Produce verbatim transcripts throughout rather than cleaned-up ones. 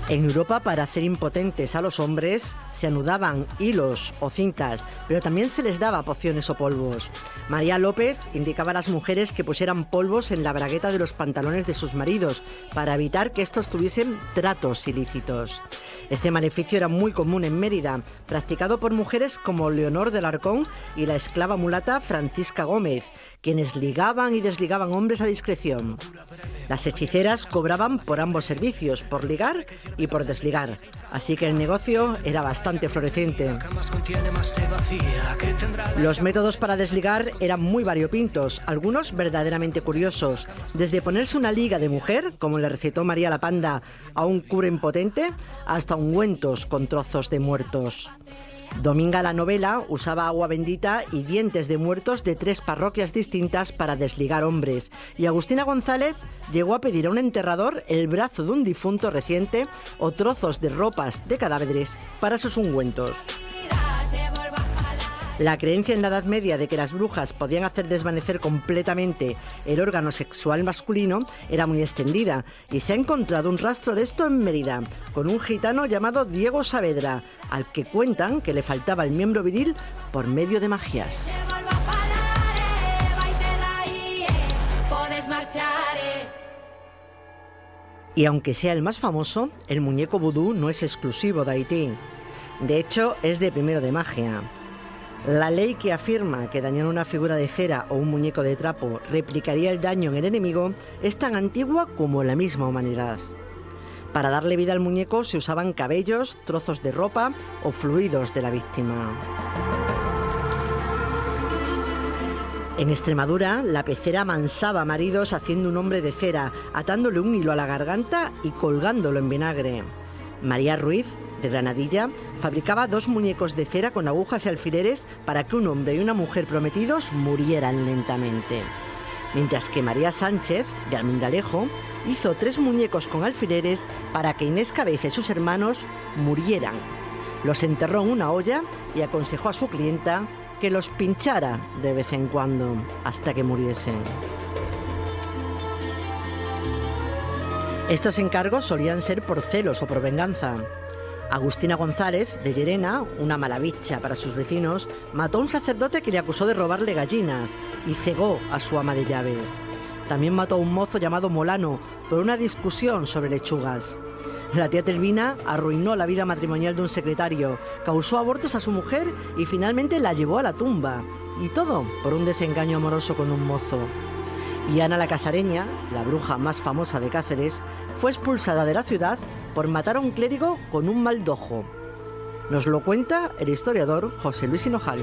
En Europa, para hacer impotentes a los hombres, se anudaban hilos o cintas, pero también se les daba pociones o polvos. María López indicaba a las mujeres que pusieran polvos en la bragueta de los pantalones de sus maridos para evitar que estos tuviesen tratos ilícitos. Este maleficio era muy común en Mérida, practicado por mujeres como Leonor del Arcón y la esclava mulata Francisca Gómez, quienes ligaban y desligaban hombres a discreción. Las hechiceras cobraban por ambos servicios, por ligar y por desligar, así que el negocio era bastante floreciente. Los métodos para desligar eran muy variopintos, algunos verdaderamente curiosos, desde ponerse una liga de mujer, como le recetó María la Panda a un cura impotente, hasta ungüentos con trozos de muertos. Dominga la Novela usaba agua bendita y dientes de muertos de tres parroquias distintas para desligar hombres, y Agustina González llegó a pedir a un enterrador el brazo de un difunto reciente o trozos de ropas de cadáveres para sus ungüentos. La creencia en la Edad Media de que las brujas podían hacer desvanecer completamente el órgano sexual masculino era muy extendida, y se ha encontrado un rastro de esto en Mérida, con un gitano llamado Diego Saavedra, al que cuentan que le faltaba el miembro viril por medio de magias. Y aunque sea el más famoso, el muñeco vudú no es exclusivo de Haití. De hecho, es de primero de magia. La ley que afirma que dañar una figura de cera o un muñeco de trapo replicaría el daño en el enemigo es tan antigua como la misma humanidad. Para darle vida al muñeco se usaban cabellos, trozos de ropa o fluidos de la víctima. En Extremadura, la pecera amansaba a maridos haciendo un hombre de cera, atándole un hilo a la garganta y colgándolo en vinagre. María Ruiz, de Granadilla, fabricaba dos muñecos de cera con agujas y alfileres para que un hombre y una mujer prometidos murieran lentamente. Mientras que María Sánchez, de Almendalejo, hizo tres muñecos con alfileres para que Inés Cabeza y sus hermanos murieran. Los enterró en una olla y aconsejó a su clienta que los pinchara de vez en cuando hasta que muriesen. Estos encargos solían ser por celos o por venganza. Agustina González, de Llerena, una mala bicha para sus vecinos, mató a un sacerdote que le acusó de robarle gallinas y cegó a su ama de llaves. También mató a un mozo llamado Molano por una discusión sobre lechugas. La tía Telvina arruinó la vida matrimonial de un secretario, causó abortos a su mujer y finalmente la llevó a la tumba. Y todo por un desengaño amoroso con un mozo. Y Ana la Casareña, la bruja más famosa de Cáceres, fue expulsada de la ciudad por matar a un clérigo con un maldojo. Nos lo cuenta el historiador José Luis Hinojal.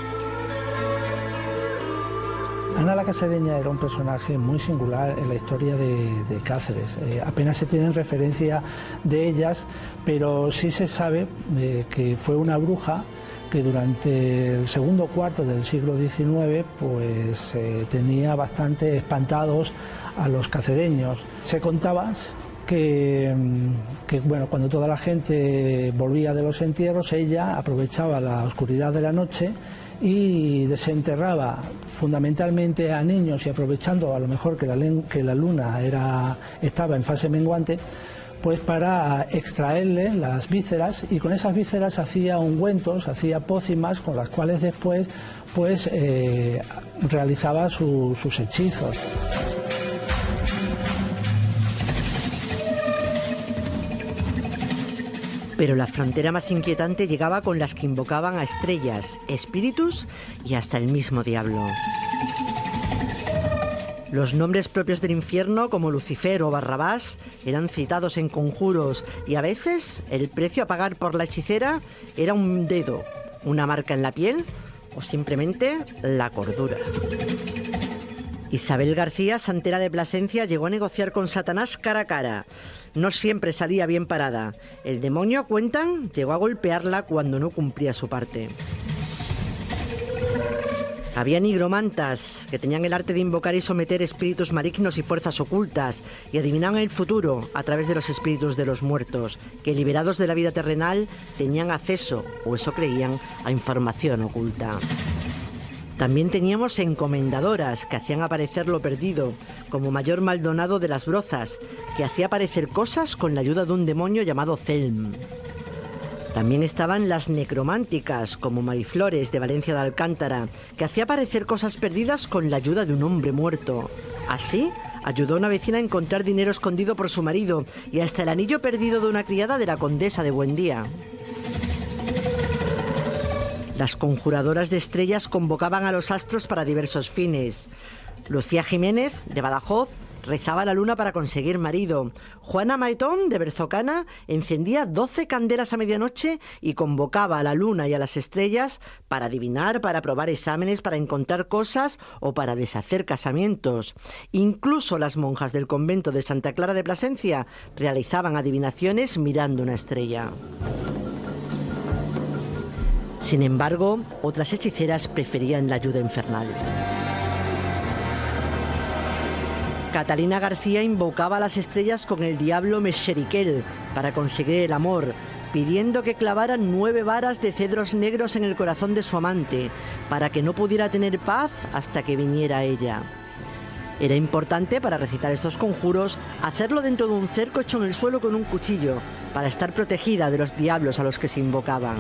Ana la Casareña era un personaje muy singular en la historia de, de Cáceres. Eh, apenas se tienen referencia de ellas, pero sí se sabe eh, que fue una bruja que durante el segundo cuarto del siglo diecinueve pues, eh, tenía bastante espantados a los cacereños. Se contaba que, que bueno, cuando toda la gente volvía de los entierros, ella aprovechaba la oscuridad de la noche y desenterraba fundamentalmente a niños, y aprovechando a lo mejor que la, que la luna era, estaba en fase menguante, pues para extraerle las vísceras, y con esas vísceras hacía ungüentos, hacía pócimas con las cuales después pues eh, realizaba su, sus hechizos. Pero la frontera más inquietante llegaba con las que invocaban a estrellas, espíritus y hasta el mismo diablo. Los nombres propios del infierno, como Lucifer o Barrabás, eran citados en conjuros, y a veces el precio a pagar por la hechicera era un dedo, una marca en la piel o simplemente la cordura. Isabel García, santera de Plasencia, llegó a negociar con Satanás cara a cara. No siempre salía bien parada. El demonio, cuentan, llegó a golpearla cuando no cumplía su parte. Había nigromantas que tenían el arte de invocar y someter espíritus malignos y fuerzas ocultas, y adivinaban el futuro a través de los espíritus de los muertos, que liberados de la vida terrenal tenían acceso, o eso creían, a información oculta. También teníamos encomendadoras que hacían aparecer lo perdido, como Mayor Maldonado de las Brozas, que hacía aparecer cosas con la ayuda de un demonio llamado Celm. También estaban las necrománticas, como Mariflores de Valencia de Alcántara, que hacía aparecer cosas perdidas con la ayuda de un hombre muerto. Así, ayudó a una vecina a encontrar dinero escondido por su marido y hasta el anillo perdido de una criada de la condesa de Buendía. Las conjuradoras de estrellas convocaban a los astros para diversos fines. Lucía Jiménez, de Badajoz, rezaba a la luna para conseguir marido. Juana Maetón, de Berzocana, encendía doce candelas a medianoche y convocaba a la luna y a las estrellas para adivinar, para aprobar exámenes, para encontrar cosas o para deshacer casamientos. Incluso las monjas del convento de Santa Clara de Plasencia realizaban adivinaciones mirando una estrella. Sin embargo, otras hechiceras preferían la ayuda infernal. Catalina García invocaba a las estrellas con el diablo Mesheriquel para conseguir el amor, pidiendo que clavaran nueve varas de cedros negros en el corazón de su amante, para que no pudiera tener paz hasta que viniera ella. Era importante, para recitar estos conjuros, hacerlo dentro de un cerco hecho en el suelo con un cuchillo, para estar protegida de los diablos a los que se invocaban.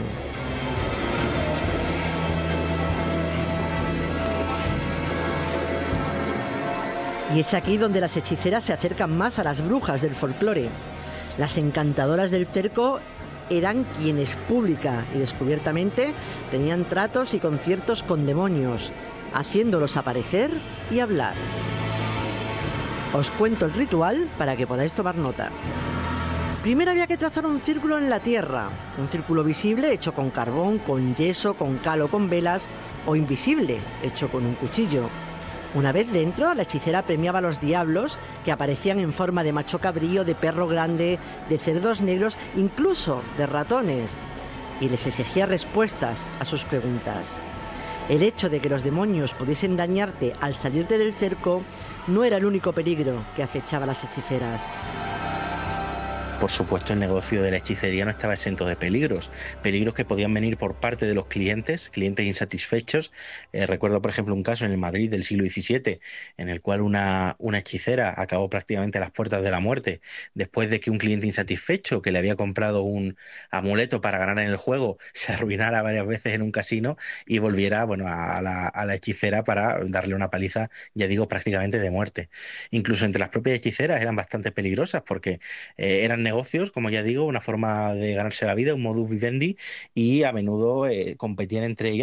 Y es aquí donde las hechiceras se acercan más a las brujas del folclore. Las encantadoras del cerco eran quienes pública y descubiertamente tenían tratos y conciertos con demonios, haciéndolos aparecer y hablar. Os cuento el ritual para que podáis tomar nota. Primero había que trazar un círculo en la tierra, un círculo visible hecho con carbón, con yeso, con cal o con velas, o invisible, hecho con un cuchillo. Una vez dentro, la hechicera premiaba a los diablos, que aparecían en forma de macho cabrío, de perro grande, de cerdos negros, incluso de ratones, y les exigía respuestas a sus preguntas. El hecho de que los demonios pudiesen dañarte al salirte del cerco no era el único peligro que acechaba a las hechiceras. Por supuesto, el negocio de la hechicería no estaba exento de peligros, peligros que podían venir por parte de los clientes, clientes insatisfechos. Eh, recuerdo, por ejemplo, un caso en el Madrid del siglo diecisiete, en el cual una, una hechicera acabó prácticamente a las puertas de la muerte, después de que un cliente insatisfecho que le había comprado un amuleto para ganar en el juego se arruinara varias veces en un casino y volviera, bueno, a la, a la hechicera para darle una paliza, ya digo, prácticamente de muerte. Incluso entre las propias hechiceras eran bastante peligrosas porque eh, eran negocios, como ya digo, una forma de ganarse la vida, un modus vivendi, y a menudo eh, competían entre ellas